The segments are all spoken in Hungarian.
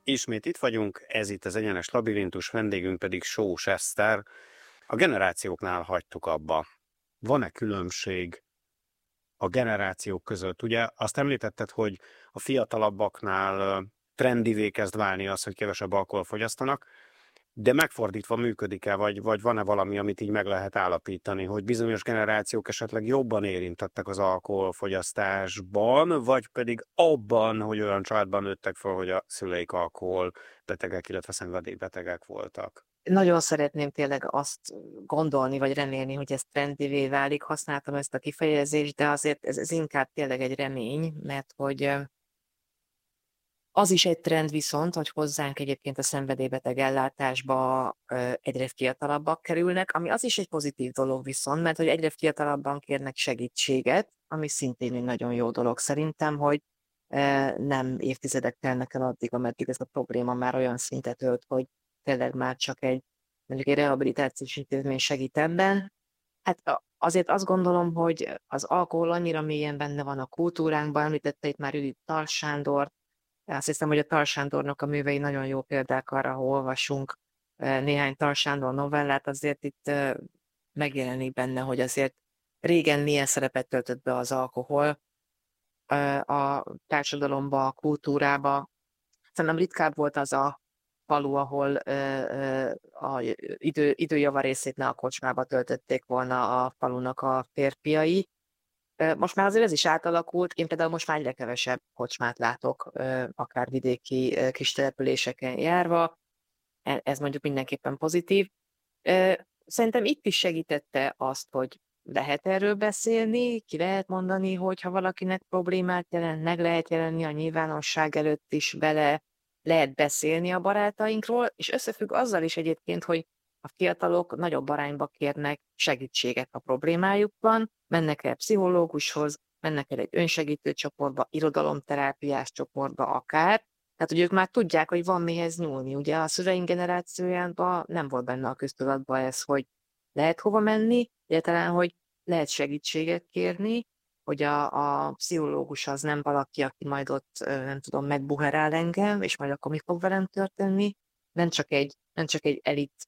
Ismét itt vagyunk, ez itt az Egyenes Labirintus, vendégünk pedig Sós Eszter. A generációknál hagytuk abba. Van-e különbség a generációk között? Ugye azt említetted, hogy a fiatalabbaknál trendivé kezd válni az, hogy kevesebb alkoholt fogyasztanak, de megfordítva működik-e, vagy van-e valami, amit így meg lehet állapítani, hogy bizonyos generációk esetleg jobban érintettek az alkoholfogyasztásban, vagy pedig abban, hogy olyan családban nőttek fel, hogy a szüleik alkoholbetegek, illetve szenvedélybetegek voltak? Nagyon szeretném tényleg azt gondolni, vagy remélni, hogy ez trendivé válik. Használtam ezt a kifejezést, de azért ez inkább tényleg egy remény, mert hogy az is egy trend viszont, hogy hozzánk egyébként a szenvedélybeteg ellátásba egyre fiatalabbak kerülnek, ami az is egy pozitív dolog viszont, mert hogy egyre fiatalabban kérnek segítséget, ami szintén egy nagyon jó dolog szerintem, hogy nem évtizedek telnek el addig, ameddig ez a probléma már olyan szintet ölt, hogy tényleg már csak mondjuk egy rehabilitációs intézmény segít ebben. Hát azért azt gondolom, hogy az alkohol annyira mélyen benne van a kultúránkban, említette itt már Judit Tal Sándort. Azt hiszem, hogy a Tal Sándornak a művei nagyon jó példák arra, ha olvasunk néhány Tal Sándor novellát, azért itt megjelenik benne, hogy azért régen milyen szerepet töltött be az alkohol a társadalomba, a kultúrába. Szerintem ritkább volt az a falu, ahol a időjava részét ne a kocsmába töltötték volna a falunak a férfiai. Most már azért ez is átalakult, én például most már egyre kevesebb kocsmát látok, akár vidéki kis településeken járva, ez mondjuk mindenképpen pozitív. Szerintem itt is segítette azt, hogy lehet erről beszélni, ki lehet mondani, hogy ha valakinek problémát jelent, meg lehet jelenni a nyilvánosság előtt is vele, lehet beszélni a barátainkról, és összefügg azzal is egyébként, hogy a fiatalok nagyobb arányba kérnek segítséget a problémájukban, mennek el pszichológushoz, mennek el egy önsegítő csoportba, irodalomterápiás csoportba akár, tehát, hogy ők már tudják, hogy van mihez nyúlni. Ugye a szüleink generációjában nem volt benne a köztudatban ez, hogy lehet hova menni, egyáltalán, hogy lehet segítséget kérni, hogy a pszichológus az nem valaki, aki majd ott, nem tudom, megbuherál engem, és majd akkor mi fog velem történni. Nem csak egy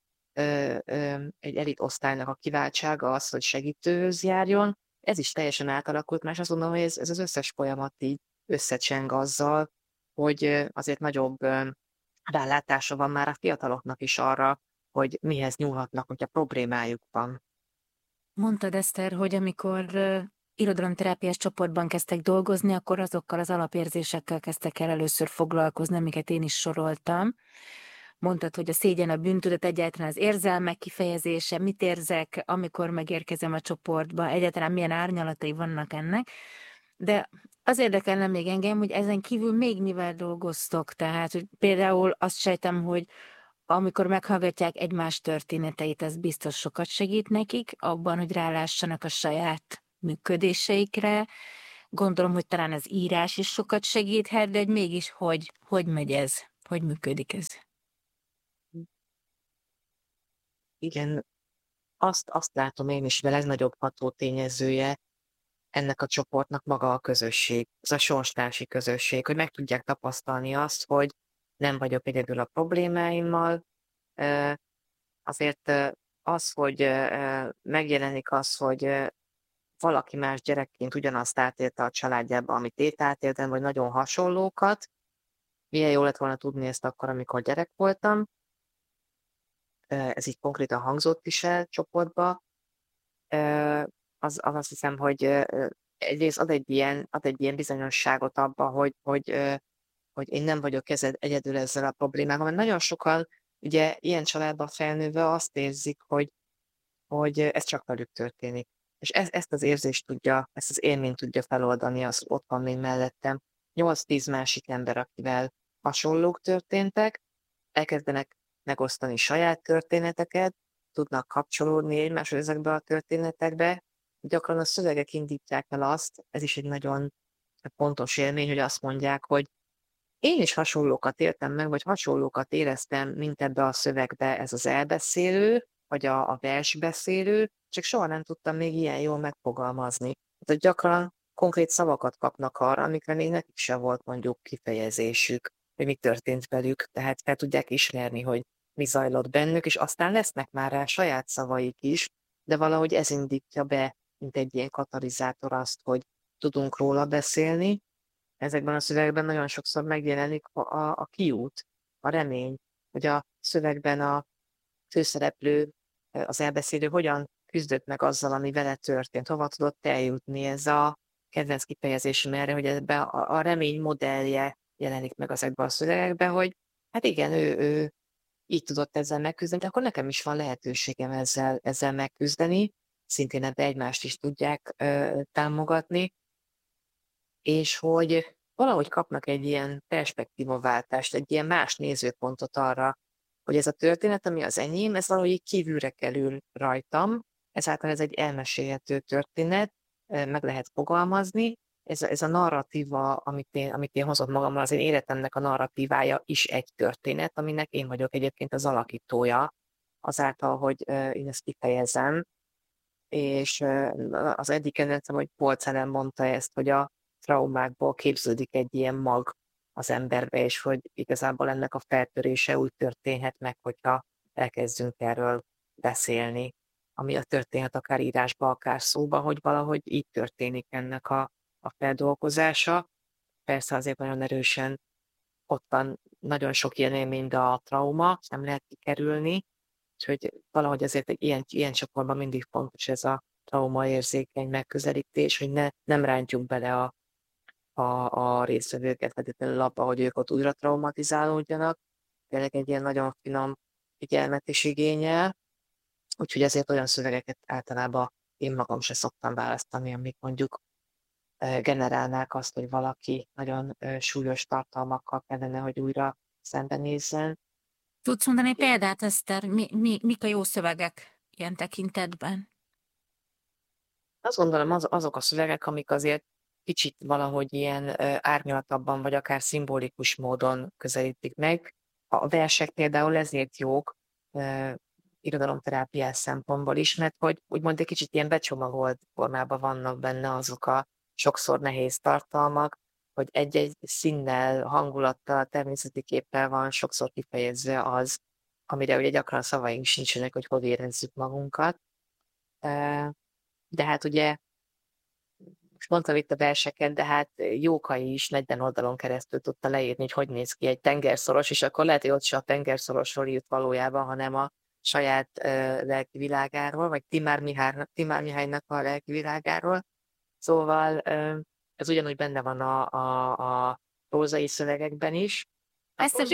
elit osztálynak a kiváltsága az, hogy segítőhöz járjon. Ez is teljesen átalakult, mert azt gondolom, hogy ez az összes folyamat így összecseng azzal, hogy azért nagyobb rálátása van már a fiataloknak is arra, hogy mihez nyúlhatnak, hogyha problémájuk van. Mondtad, Eszter, hogy amikor irodalomterápiás csoportban kezdtek dolgozni, akkor azokkal az alapérzésekkel kezdtek el először foglalkozni, amiket én is soroltam. Mondtad, hogy a szégyen, a bűntudat, egyáltalán az érzelmek kifejezése, mit érzek, amikor megérkezem a csoportba, egyáltalán milyen árnyalatai vannak ennek. De az érdekelne még engem, hogy ezen kívül még mivel dolgoztok. Tehát, hogy például azt sejtem, hogy amikor meghallgatják egymás történeteit, ez biztos sokat segít nekik abban, hogy rálássanak a saját működéseikre. Gondolom, hogy talán az írás is sokat segíthet, de hogy mégis hogy megy ez? Hogy működik ez? Igen, azt látom én is, hogy a legnagyobb ható tényezője ennek a csoportnak maga a közösség, az a sorstársi közösség, hogy meg tudják tapasztalni azt, hogy nem vagyok egyedül a problémáimmal. Azért az, hogy megjelenik az, hogy valaki más gyerekként ugyanazt átélte a családjában, amit én átéltem, vagy nagyon hasonlókat. Milyen jó lett volna tudni ezt akkor, amikor gyerek voltam. Ez így konkrétan hangzott is el csoportba. Azt hiszem, hogy egyrészt ad egy ilyen bizonyosságot abba, hogy én nem vagyok egyedül ezzel a problémával, mert nagyon sokan ugye ilyen családban felnőve azt érzik, hogy ez csak velük történik. És ezt az érzést tudja, ezt az élményt tudja feloldani, az ott van még mellettem. 8-10 másik ember, akivel hasonlók történtek, elkezdenek megosztani saját történeteket, tudnak kapcsolódni egymáshoz ezekbe a történetekbe. Gyakran a szövegek indítják el azt, ez is egy nagyon pontos élmény, hogy azt mondják, hogy én is hasonlókat éltem meg, vagy hasonlókat éreztem, mint ebbe a szövegbe ez az elbeszélő, vagy a versbeszélő, csak soha nem tudtam még ilyen jól megfogalmazni. Tehát gyakran konkrét szavakat kapnak arra, amikre még nekik se volt mondjuk kifejezésük. hogy mi történt velük, tehát fel tudják ismerni, hogy mi zajlott bennük, és aztán lesznek már rá saját szavaik is, de valahogy ez indítja be, mint egy ilyen katalizátor azt, hogy tudunk róla beszélni. Ezekben a szövegekben nagyon sokszor megjelenik a kiút, a remény, hogy a szövegben a főszereplő, az elbeszélő hogyan küzdött meg azzal, ami vele történt, hova tudott eljutni. Ez a kedvenc kifejezésem erre, hogy ebben a remény modellje jelenik meg ezekben a szövegekben, hogy hát igen, ő így tudott ezzel megküzdeni, de akkor nekem is van lehetőségem ezzel megküzdeni, szintén ebbe egymást is tudják támogatni, és hogy valahogy kapnak egy ilyen perspektívaváltást, egy ilyen más nézőpontot arra, hogy ez a történet, ami az enyém, ez valahogy így kívülre kerül rajtam, ezáltal ez egy elmesélhető történet, meg lehet fogalmazni, ez a narratíva, amit én hozok magammal, az én életemnek a narratívája is egy történet, aminek én vagyok egyébként az alakítója, azáltal, hogy én ezt kifejezem, és az egyik kedvencem, hogy Paul Celan mondta ezt, hogy a traumákból képződik egy ilyen mag az emberbe, és hogy igazából ennek a feltörése úgy történhet meg, hogyha elkezdünk erről beszélni, ami a történhet akár írásba, akár szóba, hogy valahogy így történik ennek a feldolgozása. Persze azért nagyon erősen ott van nagyon sok ilyen élmény, de a trauma, nem lehet kikerülni, úgyhogy valahogy azért egy ilyen csoportban mindig fontos ez a traumaérzékeny megközelítés, hogy nem rántjuk bele a résztvevőket feltétlenül abba, hogy ők ott újra traumatizálódjanak. Tényleg egy ilyen nagyon finom figyelmet is igényel, úgyhogy ezért olyan szövegeket általában én magam se szoktam választani, amik mondjuk generálnák azt, hogy valaki nagyon súlyos tartalmakkal kellene, hogy újra szembenézzen. Tudsz mondani példát, Eszter? Mik a jó szövegek ilyen tekintetben? Azt gondolom, azok a szövegek, amik azért kicsit valahogy ilyen árnyalatabban, vagy akár szimbolikus módon közelítik meg. A versek például ezért jók irodalomterápiás szempontból is, mert hogy úgymond egy kicsit ilyen becsomagolt formában vannak benne azok a sokszor nehéz tartalmak, hogy egy-egy színnel, hangulattal, természeti képpel van sokszor kifejezve az, amire ugye gyakran szavaink sincsenek, hogy hol érezzük magunkat. De hát ugye, most mondtam itt a verseket, de hát Jókai is 40 oldalon keresztül tudta leírni, hogy néz ki egy tengerszoros, és akkor lehet, hogy ott se a tengerszorosról írt valójában, hanem a saját lelki világáról, vagy Timár Mihálynak a lelki világáról. Szóval ez ugyanúgy benne van a prózai szövegekben is. Eszembe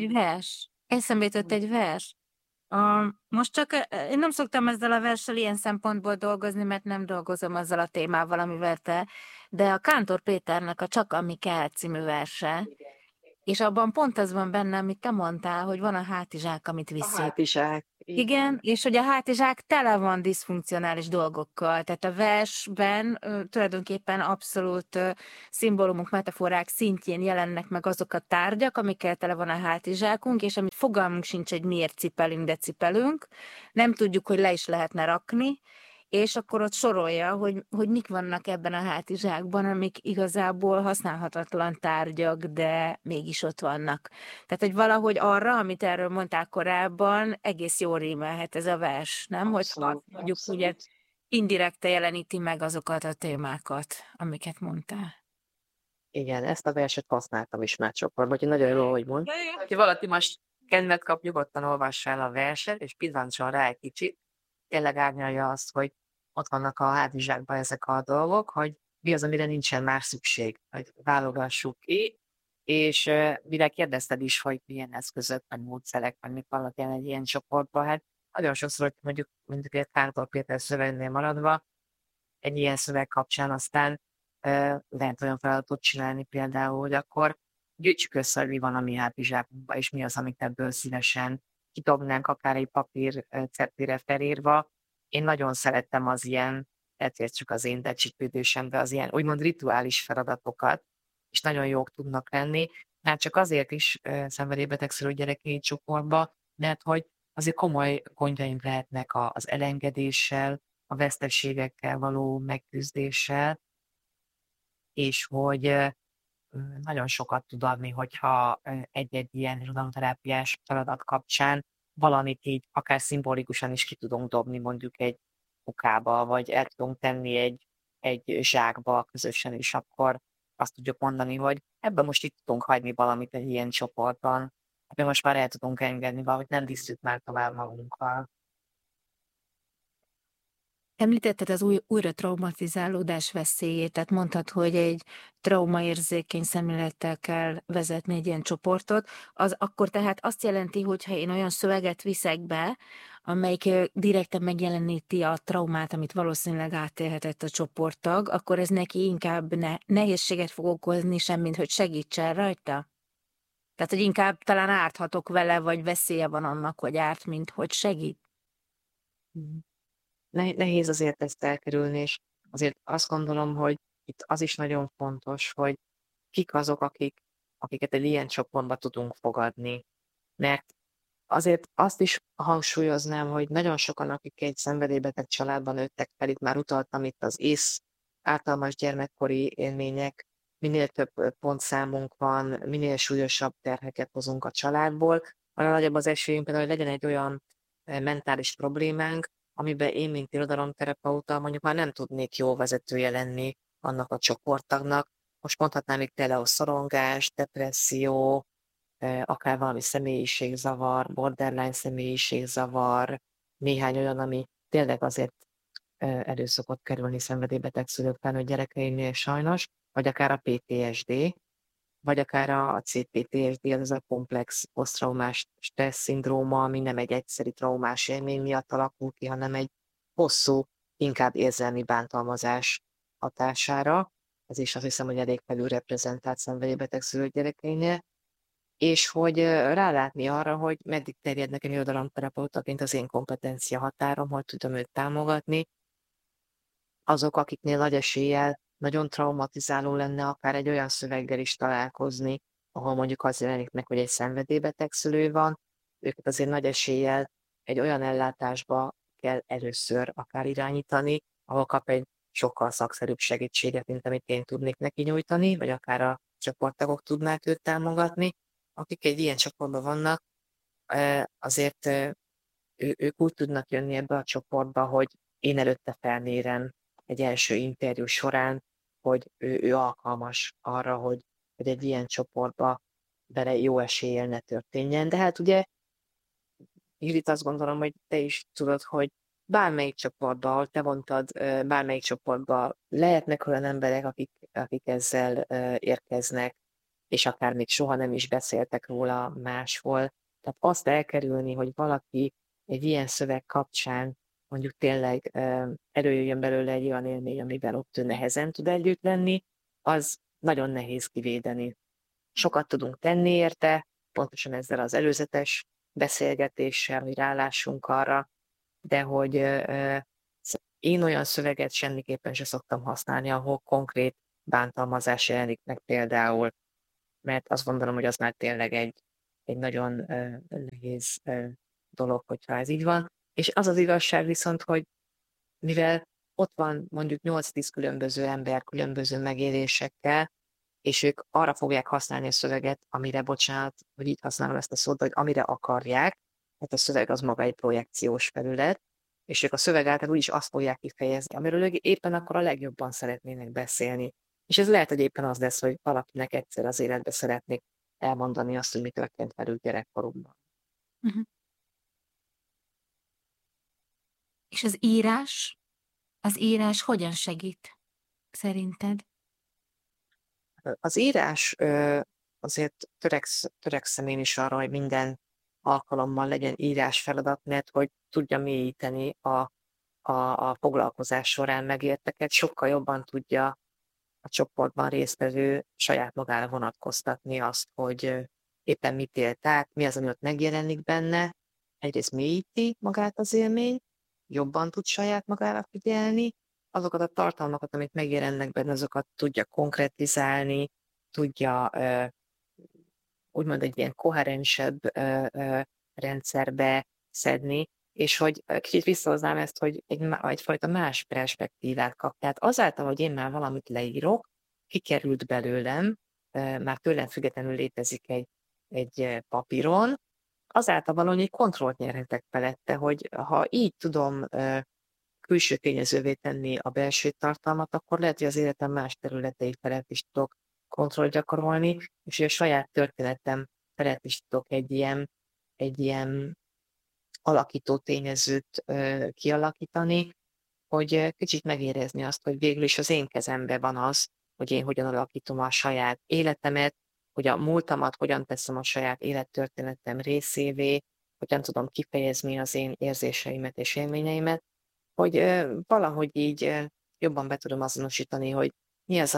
jutott egy vers. Most csak én nem szoktam ezzel a verssel ilyen szempontból dolgozni, mert nem dolgozom azzal a témával, amivel te, de a Kántor Péternek a Csak ami kell című verse, és abban pont az van benne, amit te mondtál, hogy van a hátizsák, amit viszik. A hátizsák. Igen, és hogy a hátizsák tele van diszfunkcionális dolgokkal, tehát a versben tulajdonképpen abszolút szimbólumok, metaforák szintjén jelennek meg azok a tárgyak, amikkel tele van a hátizsákunk, és amit fogalmunk sincs, hogy miért cipelünk, de cipelünk, nem tudjuk, hogy le is lehetne rakni, és akkor ott sorolja, hogy mik vannak ebben a hátizsákban, amik igazából használhatatlan tárgyak, de mégis ott vannak. Tehát, hogy valahogy arra, amit erről mondták korábban, egész jól rímelhet ez a vers, nem? Abszolút, Hogy mondjuk ugye indirekte jeleníti meg azokat a témákat, amiket mondtál. Igen, ezt a verset használtam is már csoportban, úgyhogy nagyon jó, hogy mond. Ha valaki most kedvet kap, nyugodtan olvassa el a verset, és pillantson rá egy kicsit. Tényleg árnyalja azt, hogy ott vannak a hátizsákban ezek a dolgok, hogy mi az, amire nincsen már szükség, hogy válogassuk ki, és mire kérdezted is, hogy milyen eszközök, vagy módszerek, vagy mik vannak egy ilyen csoportban, hát nagyon sokszor, hogy mondjuk egy Kántor Péter szövegnél maradva, egy ilyen szöveg kapcsán aztán lehet olyan feladatot csinálni például, hogy akkor gyűjtsük össze, hogy mi van a mi hátizsákunkban, és mi az, amit ebből szívesen kidobnánk, akár egy papír cetlire felírva. Én nagyon szerettem az ilyen, eltértsük az én becsípődésembe, az ilyen úgymond rituális feladatokat, és nagyon jók tudnak lenni. Hát csak azért is szenvedélybetegszerű gyerekei csoportba, mert hogy azért komoly gondjaim lehetnek az elengedéssel, a veszteségekkel való megküzdéssel, és hogy nagyon sokat tud adni, hogyha egy-egy ilyen irodalomterápiás feladat kapcsán valamit így akár szimbolikusan is ki tudunk dobni mondjuk egy kukába, vagy el tudunk tenni egy zsákba közösen, és akkor azt tudjuk mondani, hogy ebben most itt tudunk hagyni valamit egy ilyen csoportban, ebben most már el tudunk engedni valahogy, nem visszük már tovább magunkkal. Említetted az újra traumatizálódás veszélyét, tehát mondtad, hogy egy traumaérzékeny szemlélettel kell vezetni egy ilyen csoportot, az akkor tehát azt jelenti, hogy ha én olyan szöveget viszek be, amelyik direkten megjeleníti a traumát, amit valószínűleg átélhetett a csoporttag, akkor ez neki inkább nehézséget fog okozni, semmint hogy segítsen rajta? Tehát, hogy inkább talán árthatok vele, vagy veszélye van annak, hogy árt, mint hogy segít? Mhm. Nehéz azért ezt elkerülni, és azért azt gondolom, hogy itt az is nagyon fontos, hogy kik azok, akiket egy ilyen csoportba tudunk fogadni. Mert azért azt is hangsúlyoznám, hogy nagyon sokan, akik egy szenvedélybeteg családban nőttek fel, itt már utaltam itt az ártalmas gyermekkori élmények, minél több pontszámunk van, minél súlyosabb terheket hozunk a családból, annál nagyobb az esélyünk például, hogy legyen egy olyan mentális problémánk, amiben én, mint irodalomterapeuta, mondjuk már nem tudnék jó vezetője lenni annak a csoporttagnak. Most mondhatnám itt például szorongás, depresszió, akár valami személyiségzavar, borderline személyiségzavar, néhány olyan, ami tényleg azért elő szokott kerülni szenvedélybeteg szülők felnőtt gyerekeinél sajnos, vagy akár a PTSD, vagy akár a CPTSD, az a komplex posztraumás stressz szindróma, ami nem egy egyszeri traumás élmény miatt alakul ki, hanem egy hosszú, inkább érzelmi bántalmazás hatására. Ez is azt hiszem, hogy elég felülreprezentált szenvedélybeteg szülők gyerekeinél. És hogy rálátni arra, hogy meddig terjed nekem irodalomterapeutaként az én kompetencia határom, hogy tudom őt támogatni. Azok, akiknél nagy eséllyel nagyon traumatizáló lenne akár egy olyan szöveggel is találkozni, ahol mondjuk az jelenik meg, hogy egy szenvedélybeteg szülő van, őket azért nagy eséllyel egy olyan ellátásba kell először akár irányítani, ahol kap egy sokkal szakszerűbb segítséget, mint amit én tudnék neki nyújtani, vagy akár a csoporttagok tudnák őt támogatni. Akik egy ilyen csoportban vannak, azért ők úgy tudnak jönni ebbe a csoportba, hogy én előtte felmérem egy első interjú során, hogy ő alkalmas arra, hogy egy ilyen csoportba vele jó eséllyel ne történjen. De hát ugye, Judit, azt gondolom, hogy te is tudod, hogy bármelyik csoportba, ahol te mondtad, bármelyik csoportba lehetnek olyan emberek, akik ezzel érkeznek, és akár még soha nem is beszéltek róla máshol. Tehát azt elkerülni, hogy valaki egy ilyen szöveg kapcsán mondjuk tényleg előjöjjön belőle egy olyan élmény, amivel ott ő nehezen tud együtt lenni, az nagyon nehéz kivédeni. Sokat tudunk tenni érte, pontosan ezzel az előzetes beszélgetéssel, hogy rálássunk arra, de hogy én olyan szöveget semmiképpen se szoktam használni, ahol konkrét bántalmazás jelenik meg például, mert azt gondolom, hogy az már tényleg egy nagyon nehéz dolog, hogyha ez így van. És az az igazság viszont, hogy mivel ott van mondjuk 8-10 különböző ember különböző megélésekkel, és ők arra fogják használni a szöveget, amire, bocsánat, hogy így használom ezt a szót, hogy amire akarják, hát a szöveg az maga egy projekciós felület, és ők a szöveg által úgyis azt fogják kifejezni, amiről ők éppen akkor a legjobban szeretnének beszélni. És ez lehet, hogy éppen az lesz, hogy valakinek egyszer az életbe szeretnék elmondani azt, hogy mi történt velük gyerekkorukban. Uh-huh. És az írás hogyan segít, szerinted? Az írás azért törekszem én is arra, hogy minden alkalommal legyen írás feladat, mert hogy tudja mélyíteni a foglalkozás során megérteket, sokkal jobban tudja a csoportban résztvevő saját magára vonatkoztatni azt, hogy éppen mit élt át, mi az, ami ott megjelenik benne. Egyrészt mélyíti magát az élmény, jobban tud saját magára figyelni, azokat a tartalmakat, amik megjelennek benne, azokat tudja konkretizálni, tudja úgymond egy ilyen koherensebb rendszerbe szedni, és hogy kicsit visszahoznám ezt, hogy egyfajta más perspektívát kap. Tehát azáltal, hogy én már valamit leírok, kikerült belőlem, már tőlem függetlenül létezik egy papíron, azáltal valahogy egy kontrollt nyerhetek felette, hogy ha így tudom külső tényezővé tenni a belső tartalmat, akkor lehet, hogy az életem más területei felett is tudok kontrollt gyakorolni, és hogy a saját történetem felett is tudok egy ilyen alakító tényezőt kialakítani, hogy kicsit megérezni azt, hogy végül is az én kezemben van az, hogy én hogyan alakítom a saját életemet, hogy a múltamat hogyan teszem a saját élettörténetem részévé, hogyan tudom kifejezni az én érzéseimet és élményeimet, hogy valahogy így jobban be tudom azonosítani, hogy mi az,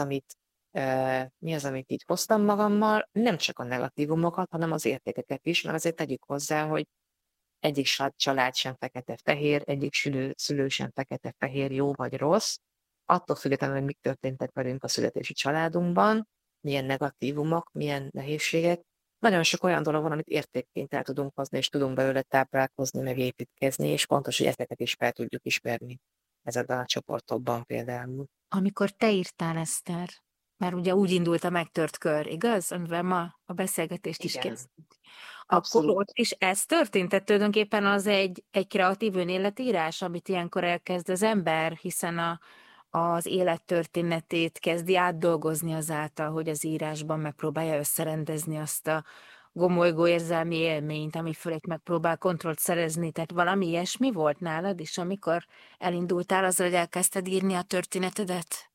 amit így hoztam magammal, nem csak a negatívumokat, hanem az értékeket is, mert azért tegyük hozzá, hogy egyik család sem fekete-fehér, egyik szülő sem fekete-fehér, jó vagy rossz. Attól függetlenül, hogy mik történtek velünk a születési családunkban, milyen negatívumok, milyen nehézségek. Nagyon sok olyan dolog van, amit értékként el tudunk hozni, és tudunk belőle táplálkozni, meg építkezni, és fontos, hogy ezeket is fel tudjuk ismerni ezekben a csoportokban például. Amikor te írtál, Eszter, mert ugye úgy indult a megtört kör, igaz? Amivel ma a beszélgetést is Igen. kezdtük. Abszolút. Akkor ott is ez történt? Tehát tulajdonképpen az egy kreatív önéletírás, amit ilyenkor elkezd az ember, hiszen az élettörténetét kezdi átdolgozni azáltal, hogy az írásban megpróbálja összerendezni azt a gomolygó érzelmi élményt, ami fölött megpróbál kontrollt szerezni. Tehát valami ilyesmi volt nálad is, amikor elindultál azzal, hogy elkezdted írni a történetedet?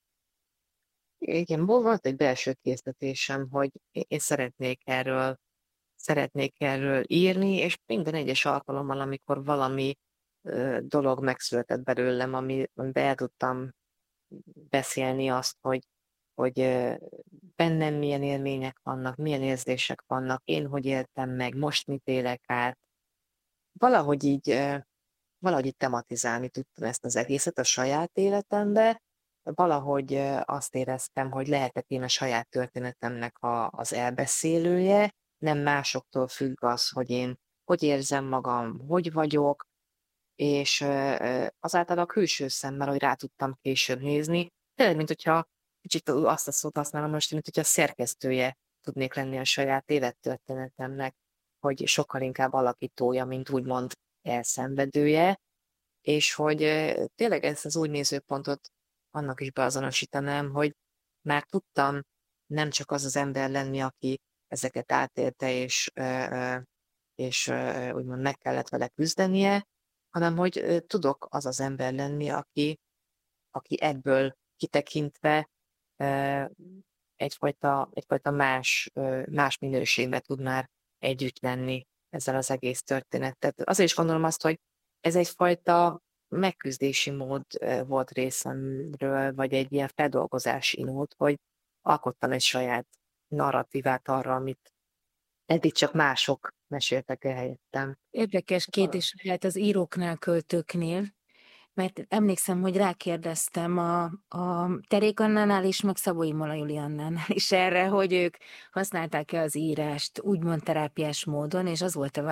Igen, volt egy belső késztetésem, hogy én szeretnék erről írni, és minden egyes alkalommal, amikor valami dolog megszületett belőlem, amiben el tudtam beszélni azt, hogy bennem milyen élmények vannak, milyen érzések vannak, én hogy éltem meg, most mit élek át. Valahogy így tematizálni tudtam ezt az egészet a saját életembe, valahogy azt éreztem, hogy lehetek én a saját történetemnek az elbeszélője, nem másoktól függ az, hogy én hogy érzem magam, hogy vagyok, és azáltal a külső szemmel, hogy rá tudtam később nézni, tényleg, mint hogyha kicsit azt a szót használom most, mint hogyha szerkesztője tudnék lenni a saját élettörténetemnek, hogy sokkal inkább alakítója, mint úgymond elszenvedője, és hogy tényleg ezt az új nézőpontot annak is beazonosítanám, hogy már tudtam nem csak az ember lenni, aki ezeket átélte, és úgymond meg kellett vele küzdenie, hanem hogy tudok az ember lenni, aki ebből kitekintve egyfajta más minőségben tud már együtt lenni ezzel az egész történettel. Azért is gondolom azt, hogy ez egyfajta megküzdési mód volt részemről, vagy egy ilyen feldolgozási mód, hogy alkottam egy saját narratívát arra, amit eddig csak mások meséltek el helyettem. Érdekes kérdés lehet az íróknál, költőknél, mert emlékszem, hogy rákérdeztem a Terék Annánál és meg Szabó Imola Juliannánál is erre, hogy ők használták-e az írást úgymond terápiás módon, és az volt a